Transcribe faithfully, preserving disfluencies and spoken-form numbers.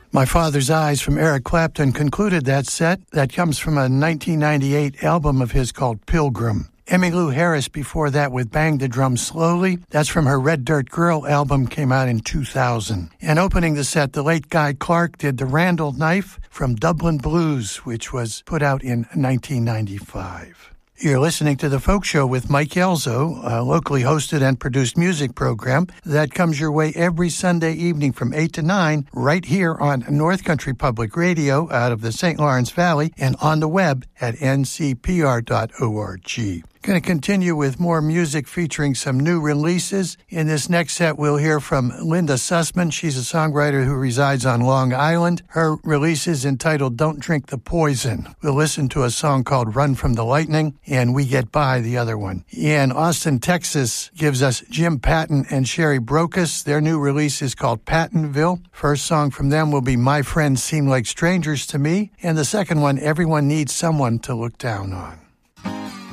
My Father's Eyes from Eric Clapton concluded that set. That comes from a nineteen ninety-eight album of his called Pilgrim. Emmylou Harris before that with Bang the Drum Slowly. That's from her Red Dirt Girl album, came out in two thousand. And opening the set, the late Guy Clark did The Randall Knife from Dublin Blues, which was put out in nineteen ninety-five. You're listening to The Folk Show with Mike Elzo, a locally hosted and produced music program that comes your way every Sunday evening from eight to nine right here on North Country Public Radio out of the Saint Lawrence Valley and on the web at n c p r dot org. Going to continue with more music featuring some new releases. In this next set, we'll hear from Linda Sussman. She's a songwriter who resides on Long Island. Her release is entitled Don't Drink the Poison. We'll listen to a song called Run from the Lightning, and We Get By, the other one. In Austin, Texas, gives us Jim Patton and Sherry Brocas. Their new release is called Pattonville. First song from them will be My Friends Seem Like Strangers to Me, and the second one, Everyone Needs Someone to Look Down On.